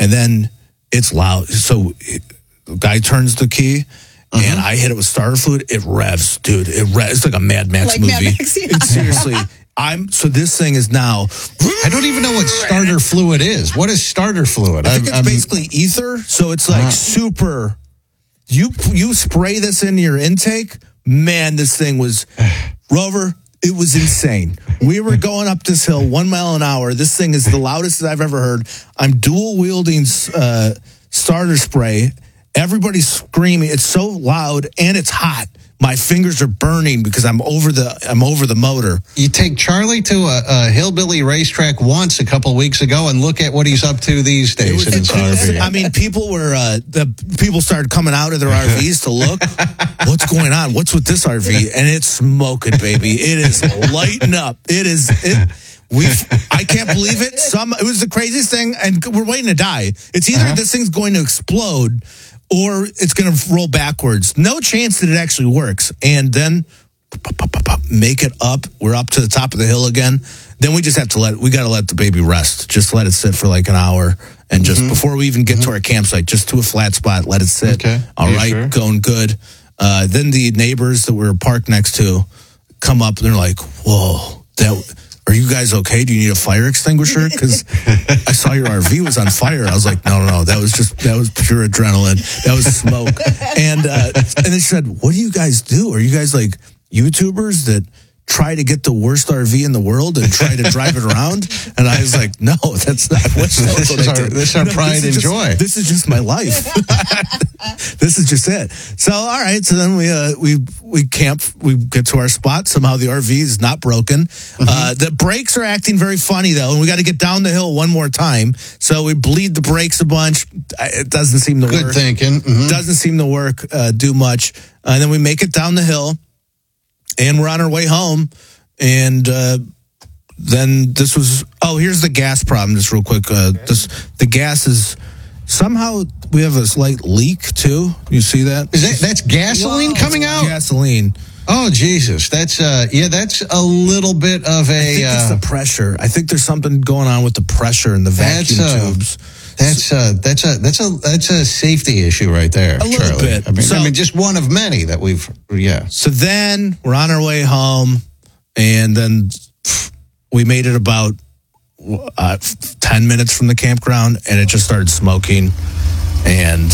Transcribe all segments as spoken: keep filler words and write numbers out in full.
and then it's loud. So the guy turns the key, uh-huh. and I hit it with starter fluid. It revs, dude. It revs. It's like a Mad Max like movie. Mad Max, yeah. It's seriously. I'm so this thing is now. I don't even know what starter fluid is. What is starter fluid? I think I'm, it's basically I'm, ether. So it's like uh-huh. super. You you spray this into your intake, man. This thing was Rover. It was insane. We were going up this hill one mile an hour. This thing is the loudest I've ever heard. I'm dual wielding uh, starter spray. Everybody's screaming. It's so loud and it's hot. My fingers are burning because I'm over the I'm over the motor. You take Charlie to a, a hillbilly racetrack once a couple of weeks ago, and look at what he's up to these days in his R V. I mean, people were uh, the people started coming out of their R Vs to look. What's going on? What's with this R V? And it's smoking, baby. It is lighting up. It is. It, we. I can't believe it. Some. It was the craziest thing, and we're waiting to die. It's either uh-huh. this thing's going to explode, or it's going to roll backwards. No chance that it actually works. And then pop, pop, pop, pop, make it up. We're up to the top of the hill again. Then we just have to let, we got to let the baby rest. Just let it sit for like an hour. And just mm-hmm. before we even get mm-hmm. to our campsite, just to a flat spot, let it sit. Okay. All right, sure? Going good. Uh, then the neighbors that we were parked next to come up and they're like, whoa, that... Are you guys okay? Do you need a fire extinguisher? Because I saw your R V was on fire. I was like, no, no, no. That was just, that was pure adrenaline. That was smoke. And uh, and they said, what do you guys do? Are you guys like YouTubers that try to get the worst R V in the world and try to drive it around? And I was like, no, that's not what, this, that's what is I our, do. This is our no, pride this and just, joy. This is just my life. This is just it. So, all right. So then we uh, we we camp. We get to our spot. Somehow the R V is not broken. Mm-hmm. Uh, the brakes are acting very funny, though, and we got to get down the hill one more time. So we bleed the brakes a bunch. It doesn't seem to Good work. Good thinking. Mm-hmm. Doesn't seem to work, uh, do much. Uh, and then we make it down the hill, and we're on our way home. And uh, then this was, oh, here's the gas problem, just real quick. Uh, this The gas is, somehow we have a slight leak, too. You see that? Is that that's gasoline Whoa, coming out? Gasoline. Oh, Jesus. That's, uh, yeah, that's a little bit of a... I think it's uh, the pressure. I think there's something going on with the pressure in the vacuum that's, uh, tubes. That's a, that's, a, that's, a, that's a safety issue right there, A little Charlie. bit. I mean, So- I mean, just one of many that we've, yeah. So then we're on our way home, and then pff, we made it about uh, ten minutes from the campground, and it just started smoking. And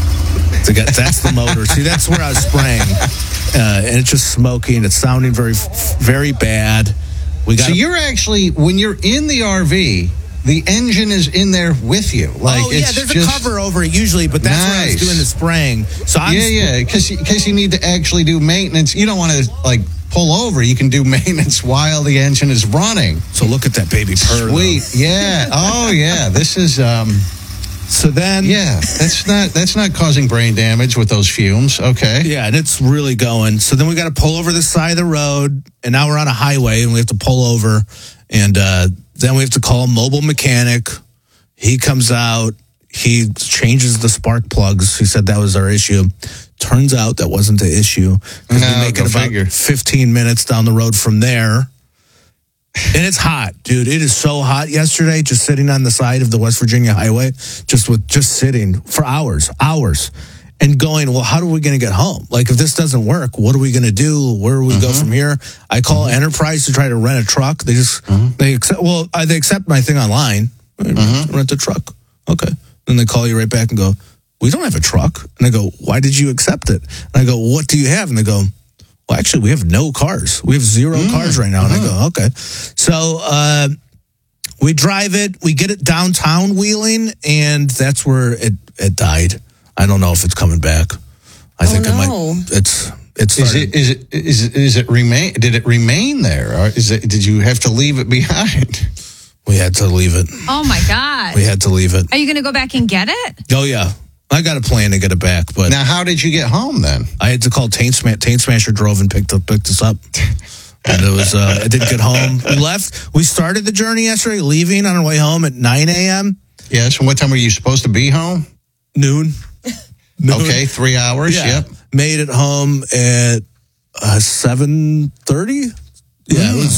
to get, that's the motor. See, that's where I was spraying. Uh, and it's just smoking. It's sounding very, very bad. We got. So you're actually, when you're in the R V, the engine is in there with you. Like, oh, yeah, it's there's just, a cover over it usually, but that's nice. where I was doing the spraying. So I'm yeah, yeah, because in case you need to actually do maintenance. You don't want to, like, pull over. You can do maintenance while the engine is running. So look at that baby purr. Sweet, though. yeah. Oh, yeah, this is... um So then, yeah, that's not that's not causing brain damage with those fumes. Okay. Yeah, and it's really going. So then we got to pull over the side of the road, and now we're on a highway, and we have to pull over, and uh, then we have to call a mobile mechanic. He comes out. He changes the spark plugs. He said that was our issue. Turns out that wasn't the issue. No, we make go it about figure. fifteen minutes down the road from there. And it's hot, dude. It is so hot yesterday, just sitting on the side of the West Virginia highway, just with just sitting for hours, hours, and going, well, how are we going to get home? Like, if this doesn't work, what are we going to do? Where do we mm-hmm. go from here? I call mm-hmm. Enterprise to try to rent a truck. They just, mm-hmm. they accept, well, uh, they accept my thing online. Mm-hmm. Rent a truck. Okay. Then they call you right back and go, we don't have a truck. And I go, why did you accept it? And I go, what do you have? And they go, well, actually, we have no cars. We have zero mm, cars right now. And uh-huh. I go, okay. So uh, we drive it. We get it downtown Wheeling, and that's where it, it died. I don't know if it's coming back. I oh, think no. it might. It's it's. Is it is it is it is it remain? Did it remain there, or is it? Did you have to leave it behind? We had to leave it. Oh my God! We had to leave it. Are you going to go back and get it? Oh yeah. I got a plan to get it back, but now, how did you get home then? I had to call Taint Smasher. Taint Smasher drove and picked up, picked us up, and it was. Uh, I didn't get home. We left. We started the journey yesterday, leaving on our way home at nine a.m. Yes. And what time were you supposed to be home? Noon. Noon. Okay, three hours. Yeah. Yep. Made it home at uh, seven thirty. Yeah, mm. it was.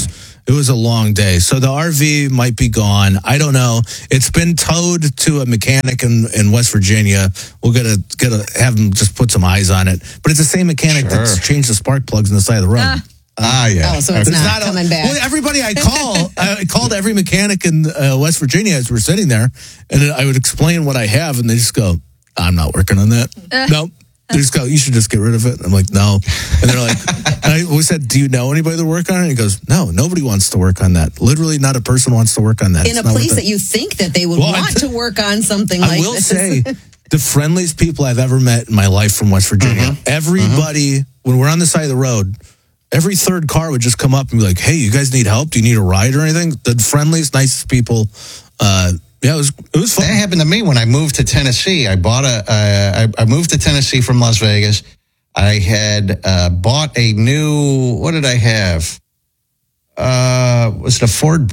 It was a long day. So the R V might be gone. I don't know. It's been towed to a mechanic in, in West Virginia. We'll get a, get a, have them just put some eyes on it. But it's the same mechanic Sure. that's changed the spark plugs on the side of the road. Uh, Ah, yeah. Oh, so it's There's not, a- coming back. Well, everybody I call, I called every mechanic in uh, West Virginia as we're sitting there, and I would explain what I have, and they just go, "I'm not working on that." Uh. No, they just go, "You should just get rid of it." I'm like, "No," and they're like, and I always said, "Do you know anybody that work on it?" And he goes, "No, nobody wants to work on that. Literally, not a person wants to work on that in It's a not place worth that it." you think that they would Well, I- want to work on something I like will this. say, the friendliest people I've ever met in my life from West Virginia. Mm-hmm. Everybody, when we're on the side of the road, every third car would just come up and be like, "Hey, you guys need help? Do you need a ride or anything?" The friendliest, nicest people. Uh, yeah, it was it was fun. That happened to me when I moved to Tennessee. I bought a. Uh, I, I moved to Tennessee from Las Vegas. I had uh, bought a new. What did I have? Uh, was it a Ford?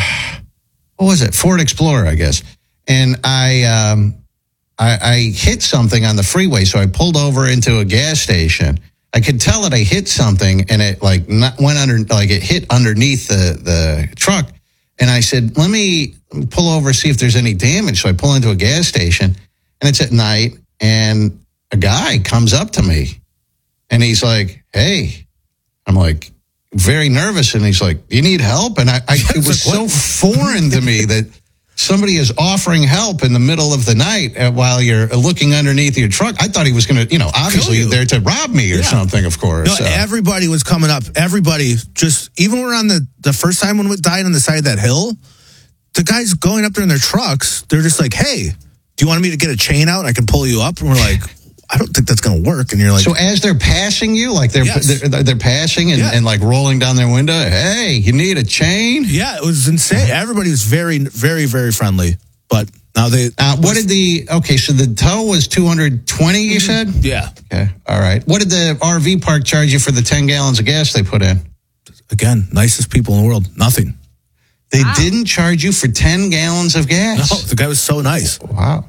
What was it? Ford Explorer, I guess. And I, um, I, I hit something on the freeway, so I pulled over into a gas station. I could tell that I hit something, and it like not, went under, like it hit underneath the the truck. And I said, "Let me pull over, see if there's any damage." So I pull into a gas station, and it's at night, and a guy comes up to me, and he's like, "Hey," I'm like, very nervous, and he's like, "You need help?" And I, I it was so foreign to me that somebody is offering help in the middle of the night uh, while you're looking underneath your truck. I thought he was going to, you know, obviously you. there to rob me or Yeah. something, of course. No, So- everybody was coming up. Everybody just, even when we're on the, the first time when we died on the side of that hill, the guys going up there in their trucks, they're just like, "Hey, do you want me to get a chain out and I can pull you up?" And we're like, "I don't think that's going to work." And you're like, So as they're passing you, like they're Yes. they're, they're passing and, Yeah. and like rolling down their window, "Hey, you need a chain?" yeah, it was insane. Everybody was very, very, very friendly. But now they, Uh, what did the okay? So the tow was two hundred twenty. You said, yeah, okay, all right. What did the R V park charge you for the ten gallons of gas they put in? again, nicest people in the world. Nothing. They Wow. didn't charge you for ten gallons of No, gas. the guy was so nice. Wow.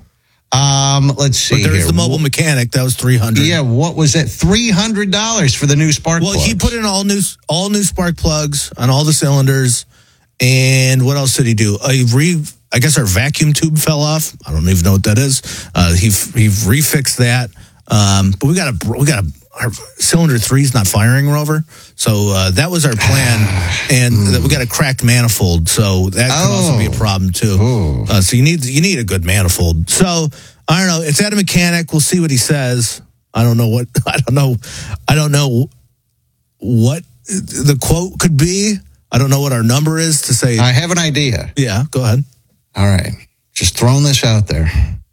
Um, let's see. But there's here. the mobile mechanic. That was three hundred. Yeah, what was that? Three hundred dollars for the new spark Well, plugs. he put in all new all new spark plugs on all the cylinders, and what else did he do? Uh, he re, I guess our vacuum tube fell off. I don't even know what that is. Uh, he he refixed that, um, but we got a we got a our cylinder three's not firing, Rover. So uh, that was our plan, and that we got a cracked manifold. So that could also be a Oh. problem too. Ooh. Uh, so you need you need a good manifold. So I don't know. It's at a mechanic. We'll see what he says. I don't know what I don't know. I don't know what the quote could be. I don't know what our number is to say. I have an idea. Yeah, go ahead. All right. Just throwing this out there.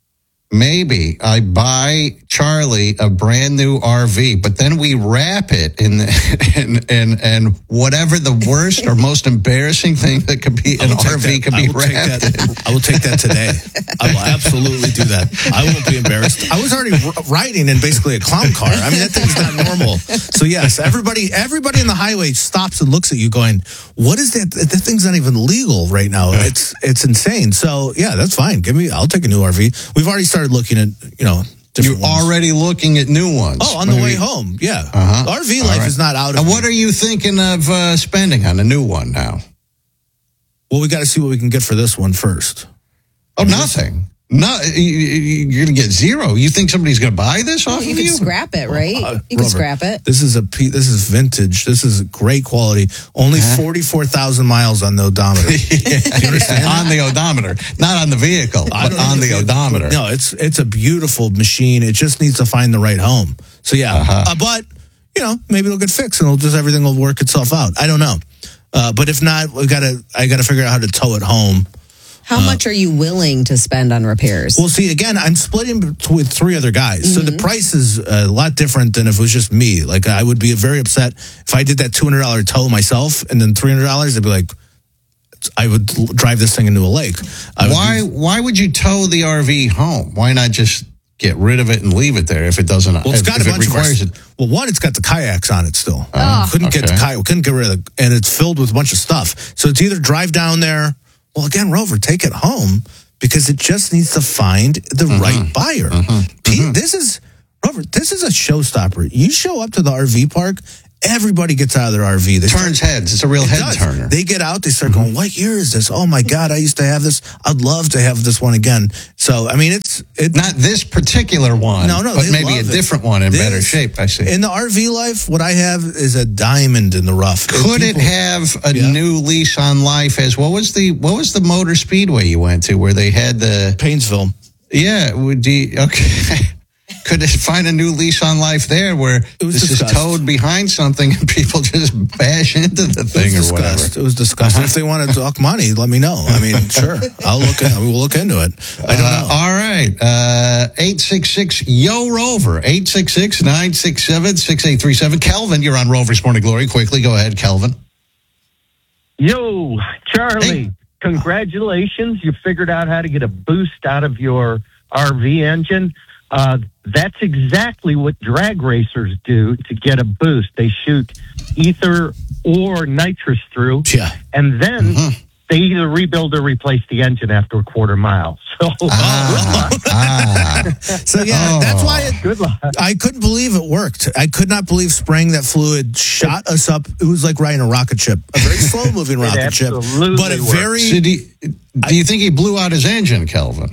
Maybe I buy Charlie a brand new R V, but then we wrap it in the, in, in, in whatever the worst or most embarrassing thing that could be I an will take R V that. could I be will take wrapped in. that. I will take that today. I will absolutely do that. I won't be embarrassed. I was already r- riding in basically a clown car. I mean, that thing's not normal. So yes, everybody, everybody in the highway stops and looks at you, going, "What is that? That thing's not even legal right now. It's it's insane." So yeah, that's fine. Give me. I'll take a new R V. We've already started looking at you know. You're different ones. already looking at new ones. Oh, on the way Maybe- home. Yeah. Uh-huh. R V All life right. is not out of. And what are you thinking of uh, spending on a new one now? Well, we got to see what we can get for this one first. Oh, nothing. No, you- you- you're going to get zero. You think somebody's going to buy this off You of could you? scrap it, right? Uh, you could Rover, scrap it. This is a pe- this is vintage. This is great quality. Only forty-four thousand miles on the odometer. Do you understand? On the odometer, not on the vehicle, I but don't on know the if it- odometer. No, it's it's a beautiful machine. It just needs to find the right home. So yeah, Uh-huh. uh, but you know maybe it'll get fixed and it'll just everything will work itself out. I don't know. Uh, but if not, we gotta I gotta figure out how to tow it home. How much are you willing to spend on repairs? Well, see, again, I'm splitting bet- with three other guys. So Mm-hmm. the price is a lot different than if it was just me. Like, I would be very upset if I did that two hundred dollars tow myself and then three hundred dollars, I'd be like, I would l- drive this thing into a lake. I would Why? be- Why would you tow the R V home? Why not just get rid of it and leave it there if it doesn't? well, it's if, got if a it bunch requires of. it. Well, one, it's got the kayaks on it still. Oh. couldn't get the Okay. kayak, couldn't get rid of it. And it's filled with a bunch of stuff. So it's either drive down there. Well, again, Rover, take it home because it just needs to find the Mm-hmm. right buyer. Pete, this is, Rover, this is a showstopper. You show up to the R V park, everybody gets out of their R V. They Turns start, heads. It's a real it head does. turner. They get out, they start going, what year is this? Oh my God, I used to have this. I'd love to have this one again. So, I mean, it's... It, Not this particular one, No, no, but they maybe a love it. different one in This- better shape, I see. in the R V life, what I have is a diamond in the rough. Could People- it have a Yeah. new lease on life as what was the what was the motor speedway you went to where they had the Painesville. yeah would you, okay could it find a new lease on life there where It was this discussed. is towed behind something and people just bash into the It thing was or whatever? discussed. It was discussed. If they want to talk money, let me know. I mean, sure, I'll look. In, we'll look into it. I don't Uh, know. all right. Uh, eight six six, Y O Rover. eight six six, nine six seven, six eight three seven. Kelvin, you're on Rover's Morning Glory. Quickly, go ahead, Kelvin. Yo, Charlie, Hey. congratulations. You figured out how to get a boost out of your R V engine. Uh, that's exactly what drag racers do to get a boost. They shoot ether or nitrous through, Yeah. and then Mhm. they either rebuild or replace the engine after a quarter mile. So Ah, ah. So yeah, Oh. that's why it, good luck. I couldn't believe it worked. I could not believe spraying that fluid shot us up. It was like riding a rocket ship, a very slow moving rocket ship, absolutely but a worked. very. So do, you, do you think he blew out his engine, Kelvin?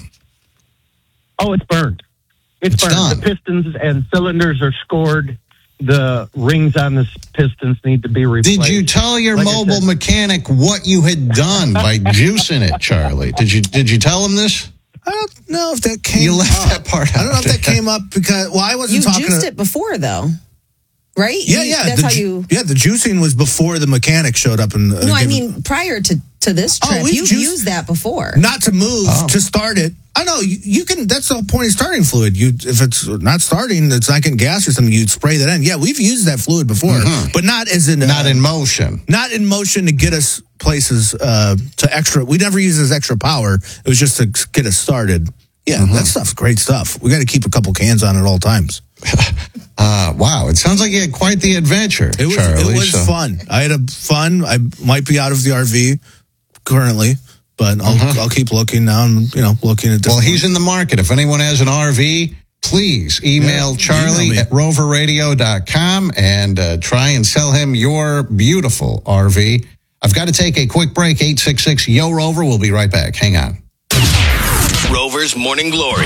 Oh, it's burned. It's, It's burned. done. The pistons and cylinders are scored. The rings on the pistons need to be replaced. Did you tell your Like I mobile said- mechanic what you had done by juicing it, Charlie? Did you did you tell him this? I don't know if that came. You left up. that part out. I don't know if that came up because well, I wasn't You talking. juiced to, it before, though, right? Yeah, You- yeah. That's the, how ju- you. Yeah, the juicing was before the mechanic showed up and. Uh, No, I gave- mean prior to to this Oh, trip, we've you've juiced- used that before. not to move Oh. to start it. I know you, you can. That's the whole point of starting fluid. You, if it's not starting, it's not getting gas or something. You'd spray that in. Yeah, we've used that fluid before, but not as in uh, Not in motion. not in motion to get us places uh, to extra. We never used as extra power. It was just to get us started. Yeah, that stuff's great stuff. We got to keep a couple cans on at all times. Uh, wow, it sounds like you had quite the adventure, It was Charlie. it was so- fun. I had a fun. I might be out of the R V currently, but I'll I'll keep looking now. And you know, looking at. Well, different he's in the market. If anyone has an R V, please email Yeah, Charlie email me. at rover radio dot com and uh, try and sell him your beautiful R V. I've got to take a quick break. eight six six, Y O Rover. We'll be right back. Hang on. Rover's Morning Glory.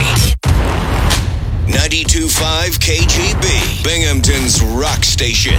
ninety-two point five K G B, Binghamton's rock station.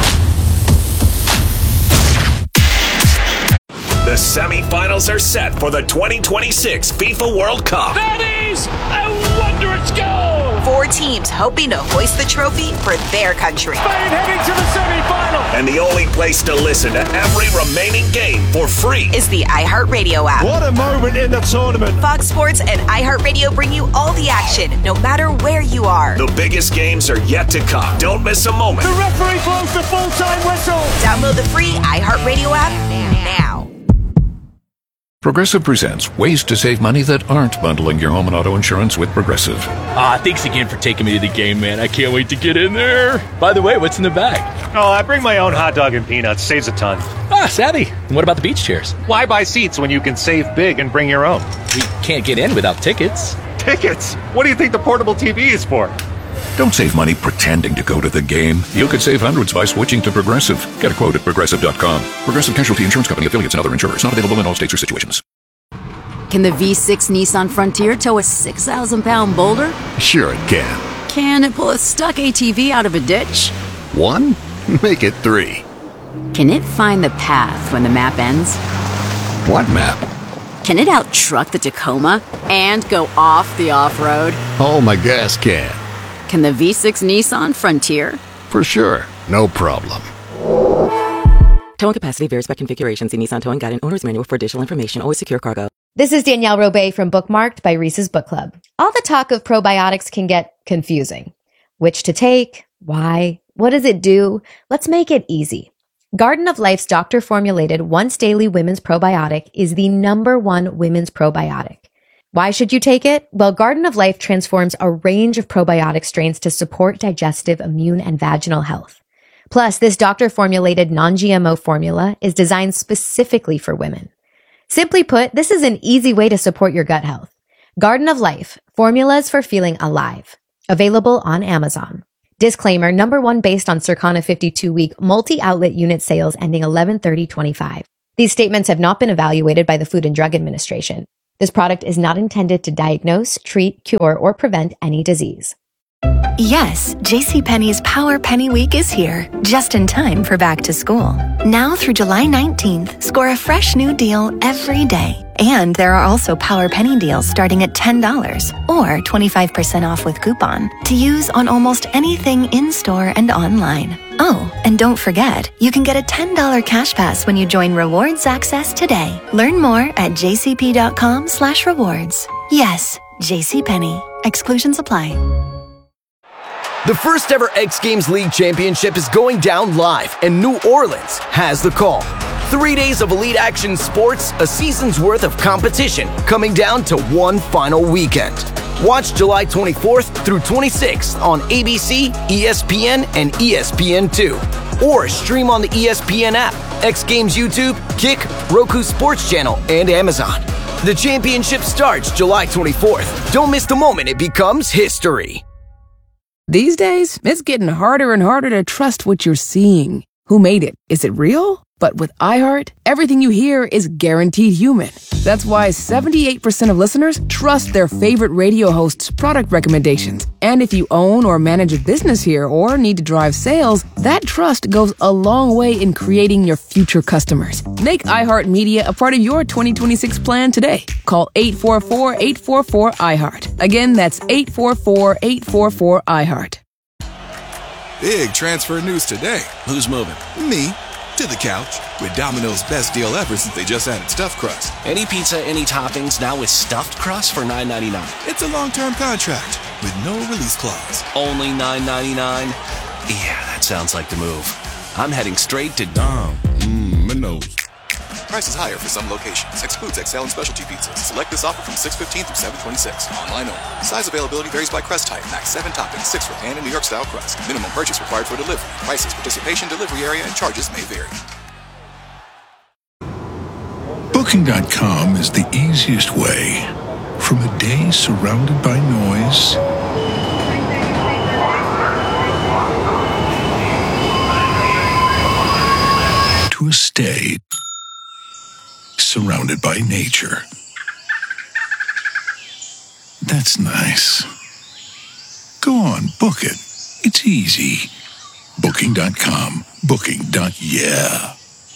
The semifinals are set for the twenty twenty-six FIFA World Cup. That is a wondrous goal! Four teams hoping to hoist the trophy for their country. Spain heading to the semifinal! And the only place to listen to every remaining game for free Is the iHeartRadio app. What a moment in the tournament! Fox Sports and iHeartRadio bring you all the action, no matter where you are. The biggest games are yet to come. Don't miss a moment. The referee blows the full-time whistle! Download the free iHeartRadio app now. Progressive presents ways to save money that aren't bundling your home and auto insurance with Progressive. Ah, thanks again for taking me to the game, man. I can't wait to get in there. By the way, what's in the bag? Oh, I bring my own hot dog and peanuts. Saves a ton. Ah, savvy. And what about the beach chairs? Why buy seats when you can save big and bring your own? We can't get in without tickets. Tickets? What do you think the portable T V is for? Don't save money pretending to go to the game. You could save hundreds by switching to Progressive. Get a quote at progressive dot com. Progressive Casualty Insurance Company, affiliates, and other insurers. Not available in all states or situations. Can the V six Nissan Frontier tow a six thousand pound boulder? Sure it can. Can it pull a stuck A T V out of a ditch? One? Make it three. Can it find the path when the map ends? What map? Can it out-truck the Tacoma and go off the off-road? Oh, my gas can. Can the V six Nissan Frontier? For sure. No problem. Towing capacity varies by configuration. See Nissan Towing Guide and Owner's Manual for additional information. Always secure cargo. This is Danielle Robay from Bookmarked by Reese's Book Club. All the talk of probiotics can get confusing. Which to take? Why? What does it do? Let's make it easy. Garden of Life's doctor-formulated once-daily women's probiotic is the number one women's probiotic. Why should you take it? Well, Garden of Life transforms a range of probiotic strains to support digestive, immune, and vaginal health. Plus, this doctor-formulated non-G M O formula is designed specifically for women. Simply put, this is an easy way to support your gut health. Garden of Life, formulas for feeling alive. Available on Amazon. Disclaimer, number one based on Circana fifty-two week multi-outlet unit sales ending eleven thirty twenty-five. These statements have not been evaluated by the Food and Drug Administration. This product is not intended to diagnose, treat, cure, or prevent any disease. Yes, JCPenney's Power Penny Week is here, just in time for back to school. Now through July nineteenth, score a fresh new deal every day. And there are also Power Penny deals starting at ten dollars or twenty-five percent off with coupon to use on almost anything in-store and online. Oh, and don't forget, you can get a ten dollars cash pass when you join Rewards Access today. Learn more at jcp.com slash rewards. Yes, JCPenney. Exclusions apply. The first ever X Games League Championship is going down live, and New Orleans has the call. Three days of elite action sports, a season's worth of competition, coming down to one final weekend. Watch July twenty-fourth through twenty-sixth on A B C, E S P N, and E S P N two. Or stream on the E S P N app, X Games YouTube, Kick, Roku Sports Channel, and Amazon. The championship starts July twenty-fourth. Don't miss the moment it becomes history. These days, it's getting harder and harder to trust what you're seeing. Who made it? Is it real? But with iHeart, everything you hear is guaranteed human. That's why seventy-eight percent of listeners trust their favorite radio host's product recommendations. And if you own or manage a business here or need to drive sales, that trust goes a long way in creating your future customers. Make iHeartMedia a part of your twenty twenty-six plan today. Call eight four four, eight four four, iHeart. Again, that's eight four four, eight four four, iHeart. Big transfer news today. Who's moving? Me. To the couch with Domino's best deal ever since they just added stuffed crust. Any pizza, any toppings, now with stuffed crust for nine ninety-nine. It's a long-term contract with no release clause. Only nine ninety-nine? Yeah, that sounds like the move. I'm heading straight to Dom. Mmm, Prices higher for some locations. Excludes X L and specialty pizzas. Select this offer from six fifteen through seven twenty-six. Online only. Size availability varies by crust type. Max seven toppings, six for pan and New York style crust. Minimum purchase required for delivery. Prices, participation, delivery area, and charges may vary. Booking dot com is the easiest way. From a day surrounded by noise to a stay surrounded by nature. That's nice. Go on, book it. It's easy. Booking dot com. Booking. Yeah.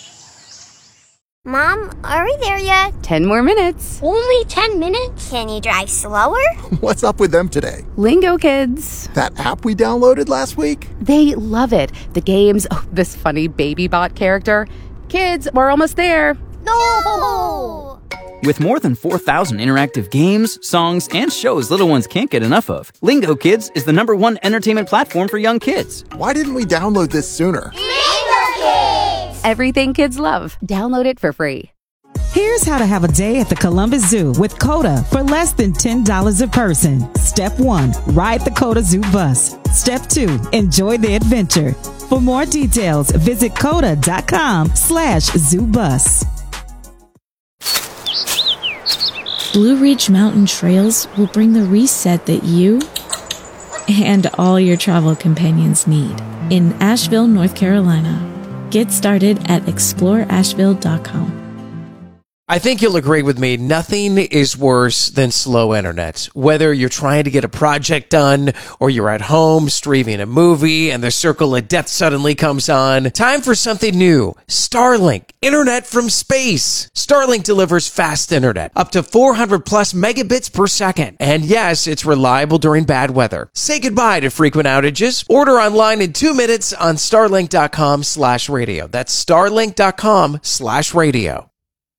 Mom, are we there yet? Ten more minutes. Only ten minutes? Can you drive slower? What's up with them today? Lingo Kids. That app we downloaded last week? They love it. The games, oh, this funny baby bot character. Kids, we're almost there. No! With more than four thousand interactive games, songs, and shows little ones can't get enough of, Lingo Kids is the number one entertainment platform for young kids. Why didn't we download this sooner? Lingo Kids! Everything kids love. Download it for free. Here's how to have a day at the Columbus Zoo with CODA for less than ten dollars a person. Step one, ride the CODA Zoo bus. Step two, enjoy the adventure. For more details, visit coda.com slash zoo bus. Blue Ridge Mountain Trails will bring the reset that you and all your travel companions need in Asheville, North Carolina. Get started at explore asheville dot com. I think you'll agree with me, nothing is worse than slow internet. Whether you're trying to get a project done or you're at home streaming a movie and the circle of death suddenly comes on, time for something new. Starlink, internet from space. Starlink delivers fast internet, up to four hundred plus megabits per second. And yes, it's reliable during bad weather. Say goodbye to frequent outages. Order online in two minutes on starlink.com slash radio. That's starlink.com slash radio.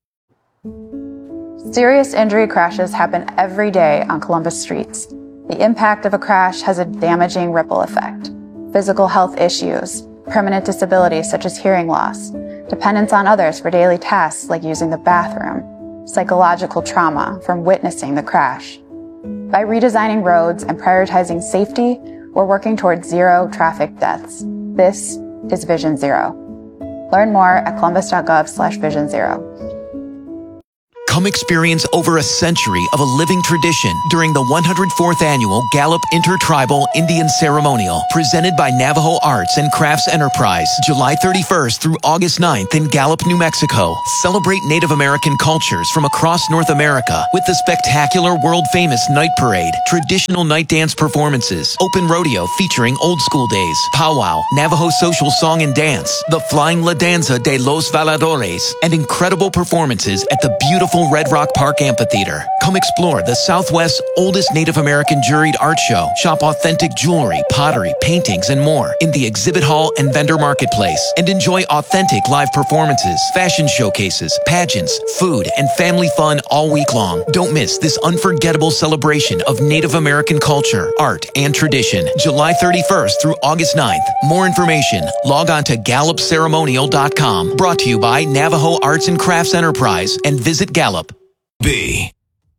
Serious injury crashes happen every day on Columbus streets. The impact of a crash has a damaging ripple effect. Physical health issues, permanent disabilities such as hearing loss, dependence on others for daily tasks like using the bathroom, psychological trauma from witnessing the crash. By redesigning roads and prioritizing safety, we're working towards zero traffic deaths. This is Vision Zero. Learn more at columbus.gov slash vision zero. Come experience over a century of a living tradition during the one hundred fourth Annual Gallup Intertribal Indian Ceremonial, presented by Navajo Arts and Crafts Enterprise, July thirty-first through August ninth in Gallup, New Mexico. Celebrate Native American cultures from across North America with the spectacular world-famous Night Parade, traditional night dance performances, open rodeo featuring old school days, powwow, Navajo social song and dance, the Flying La Danza de los Valadores, and incredible performances at the beautiful Red Rock Park Amphitheater. Come explore the Southwest's oldest Native American juried art show, shop authentic jewelry, pottery, paintings, and more in the exhibit hall and vendor marketplace, and enjoy authentic live performances, fashion showcases, pageants, food, and family fun all week long. Don't miss this unforgettable celebration of Native American culture, art, and tradition, July thirty-first through August ninth. More information, log on to gallup ceremonial dot com. Brought to you by Navajo Arts and Crafts Enterprise and Visit Gallup. B.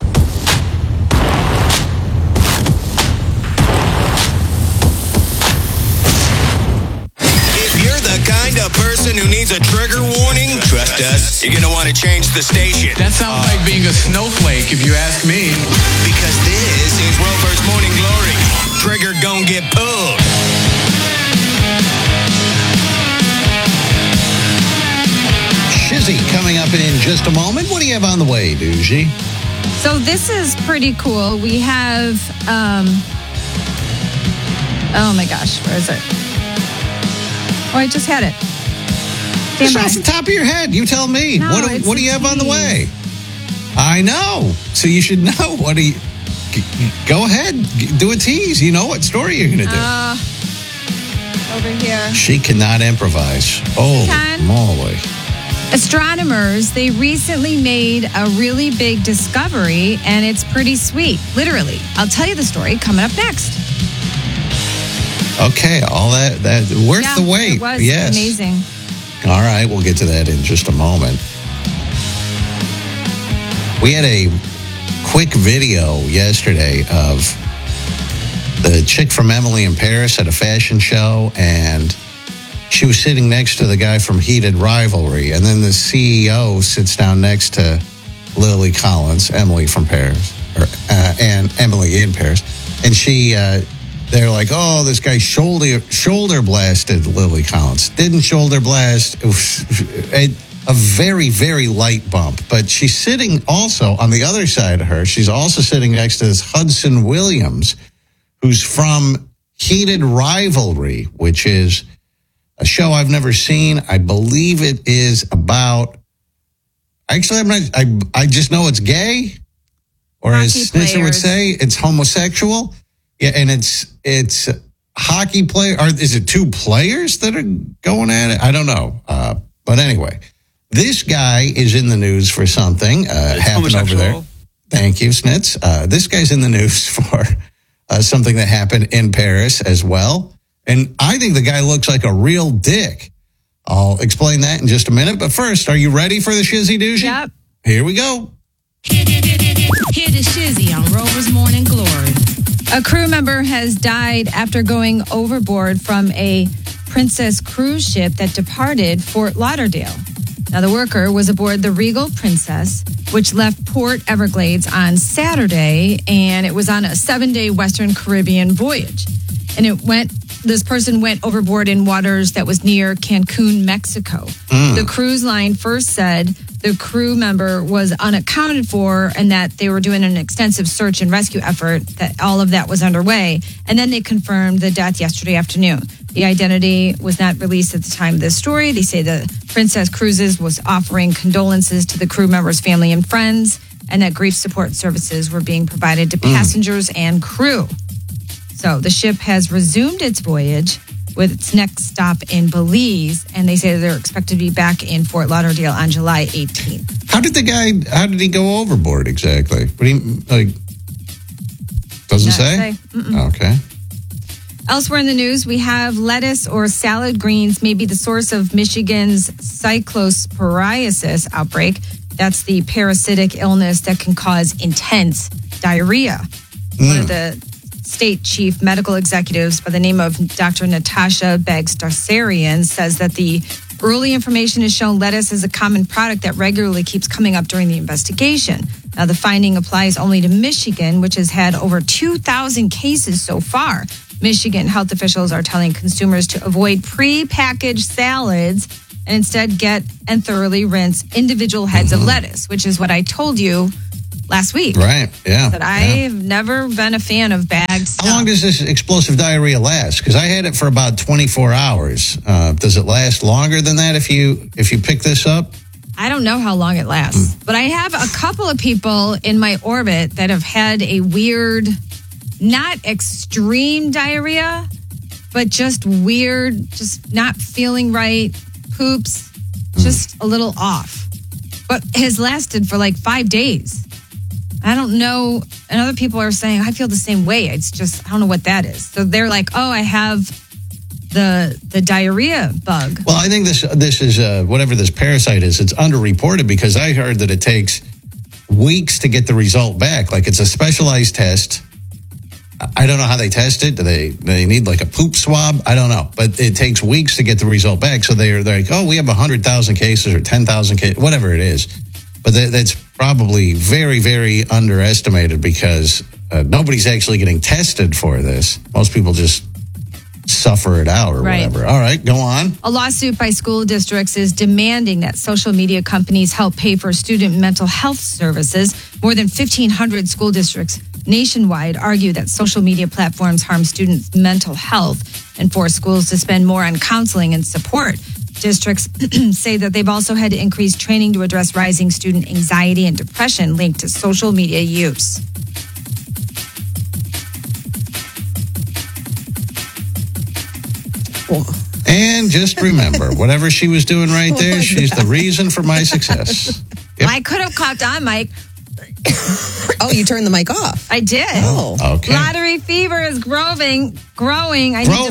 If you're the kind of person who needs a trigger warning, trust us, you're gonna want to change the station. That sounds like being a snowflake, if you ask me. Because this is Rover's Morning Glory. Trigger gon' get pulled. Shizzy coming up in just a moment. What do you have on the way, Doogie? So this is pretty cool. We have, um, oh my gosh, where is it? Oh, I just had it. Just off the top of your head, you tell me. No, what do, what do you have on the way? I know. So you should know. What do you... Go ahead. Do a tease. You know what story you're going to do. Uh, over here. She cannot improvise. Oh, Can. moly. Astronomers, they recently made a really big discovery, and it's pretty sweet, literally. I'll tell you the story coming up next. Okay, all that, that worth yeah, the wait. It was yes. amazing. All right, we'll get to that in just a moment. We had a quick video yesterday of the chick from Emily in Paris at a fashion show, and she was sitting next to the guy from Heated Rivalry, and then the C E O sits down next to Lily Collins, Emily from Paris, or uh, and Emily in Paris, and she, uh, they're like, "Oh, this guy shoulder shoulder blasted Lily Collins." Didn't shoulder blast. It was a, a very very light bump, but she's sitting also on the other side of her. She's also sitting next to this Hudson Williams, who's from Heated Rivalry, which is a show I've never seen. I believe it is about. Actually, I'm not. I I just know it's gay, or hockey as Snitzer would players. say, it's homosexual. Yeah, and it's it's hockey player. Or is it two players that are going at it? I don't know. Uh, but anyway, this guy is in the news for something uh, happened over there. Thank you, Snitz. Uh, this guy's in the news for uh, something that happened in Paris as well. And I think the guy looks like a real dick. I'll explain that in just a minute. But first, are you ready for the Shizzy Doozy? Yep. Here we go. Here to Shizzy on Rover's Morning Glory. A crew member has died after going overboard from a Princess cruise ship that departed Fort Lauderdale. Now, the worker was aboard the Regal Princess, which left Port Everglades on Saturday, and it was on a seven-day Western Caribbean voyage. And it went, this person went overboard in waters that was near Cancun, Mexico. Mm. The cruise line first said the crew member was unaccounted for and that they were doing an extensive search and rescue effort, that all of that was underway. And then they confirmed the death yesterday afternoon. The identity was not released at the time of this story. They say the Princess Cruises was offering condolences to the crew members' family and friends, and that grief support services were being provided to Mm. passengers and crew. So the ship has resumed its voyage with its next stop in Belize, and they say they're expected to be back in Fort Lauderdale on July eighteenth. How did the guy, how did he go overboard exactly? What do you, like, doesn't Not say? say. Mm-mm. Okay. Elsewhere in the news, we have lettuce or salad greens may be the source of Michigan's cyclosporiasis outbreak. That's the parasitic illness that can cause intense diarrhea. Mm. One of the state chief medical executives by the name of Doctor Natasha Beggs-Darsarian says that the Early information has shown lettuce is a common product that regularly keeps coming up during the investigation. Now, the finding applies only to Michigan, which has had over two thousand cases so far. Michigan health officials are telling consumers to avoid pre-packaged salads and instead get and thoroughly rinse individual heads mm-hmm. of lettuce, which is what I told you last week. Right, yeah. That I yeah. have never been a fan of bagged stuff. How long does this explosive diarrhea last? Because I had it for about twenty-four hours. Uh, does it last longer than that if you if you pick this up? I don't know how long it lasts, mm. but I have a couple of people in my orbit that have had a weird, not extreme diarrhea, but just weird, just not feeling right, poops, mm. just a little off. But has lasted for like five days. I don't know. And other people are saying, I feel the same way. It's just, I don't know what that is. So they're like, oh, I have the the diarrhea bug. Well, I think this this is, uh, whatever this parasite is, it's underreported because I heard that it takes weeks to get the result back. Like it's a specialized test. I don't know how they test it. Do they, do they need like a poop swab? I don't know. But it takes weeks to get the result back. So they're, they're like, oh, we have one hundred thousand cases or ten thousand cases, whatever it is. But that, that's probably very, very underestimated because uh, nobody's actually getting tested for this. Most people just suffer it out or right. whatever. All right, go on. A lawsuit by school districts is demanding that social media companies help pay for student mental health services. More than fifteen hundred school districts nationwide argue that social media platforms harm students' mental health and force schools to spend more on counseling and support. Districts say that they've also had to increase training to address rising student anxiety and depression linked to social media use. And just remember, whatever she was doing right there, she's the reason for my success. Yep. I could have caught on, Mike. Oh, you turned the mic off. I did. Oh, okay. Lottery fever is growing. Growing. I Groving.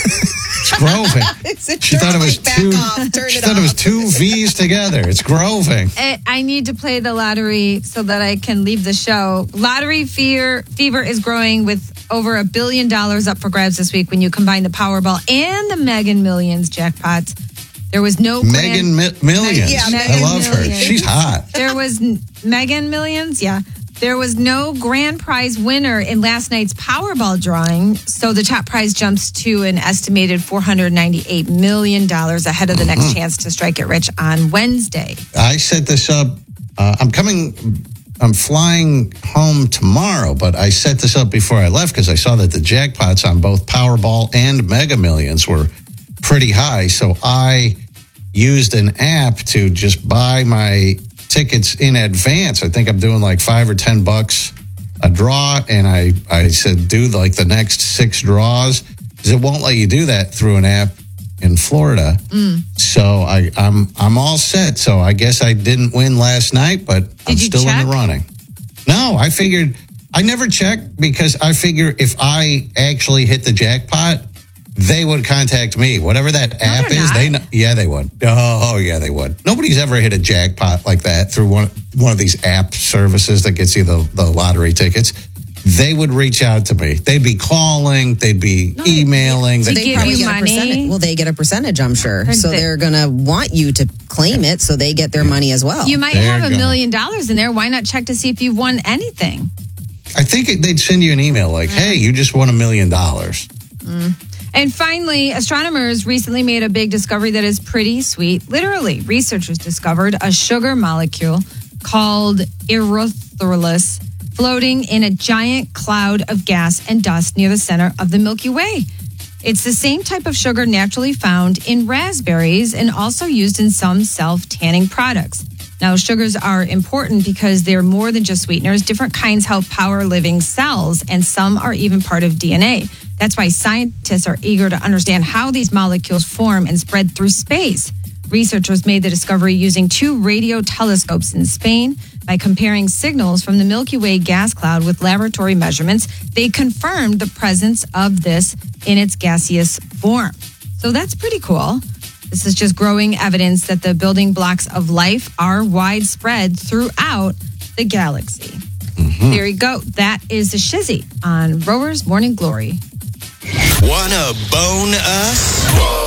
It's groving. She thought it was two. She thought it was two V's together. It's groving. I, I need to play the lottery so that I can leave the show. Lottery fear fever is growing with over a billion dollars up for grabs this week when you combine the Powerball and the Megan Millions jackpots. There was no Megan grand, Mi- Millions. Yeah, Megan I love Millions. her. She's hot. There was n- Megan Millions. Yeah. There was no grand prize winner in last night's Powerball drawing, so the top prize jumps to an estimated four hundred ninety-eight million dollars ahead of the next mm-hmm. chance to strike it rich on Wednesday. I set this up. Uh, I'm coming, I'm flying home tomorrow, but I set this up before I left because I saw that the jackpots on both Powerball and Mega Millions were pretty high, so I used an app to just buy my tickets in advance. I think I'm doing like five or ten bucks a draw, and I, I said do like the next six draws because it won't let you do that through an app in Florida. Mm. So I, I'm I'm all set. So I guess I didn't win last night, but I'm still check? in the running. No, I figured I never checked because I figure if I actually hit the jackpot, they would contact me. Whatever that no, app is, not. they know, yeah, they would. Oh, yeah, they would. Nobody's ever hit a jackpot like that through one one of these app services that gets you the, the lottery tickets. They would reach out to me. They'd be calling. They'd be no, emailing. They, they, they probably get a percentage. Well, they get a percentage, I'm sure. They're, so they're going to want you to claim it so they get their money as well. You might there have a million dollars in there. Why not check to see if you've won anything? I think it, they'd send you an email like, hey, you just won a million dollars. Mm. And finally, astronomers recently made a big discovery that is pretty sweet. Literally, researchers discovered a sugar molecule called erythrolus floating in a giant cloud of gas and dust near the center of the Milky Way. It's the same type of sugar naturally found in raspberries and also used in some self-tanning products. Now, sugars are important because they're more than just sweeteners. Different kinds help power living cells, and some are even part of D N A. That's why scientists are eager to understand how these molecules form and spread through space. Researchers made the discovery using two radio telescopes in Spain. By comparing signals from the Milky Way gas cloud with laboratory measurements, they confirmed the presence of this in its gaseous form. So that's pretty cool. This is just growing evidence that the building blocks of life are widespread throughout the galaxy. Mm-hmm. There you go. That is the Shizzy on Rower's Morning Glory. Wanna bone us?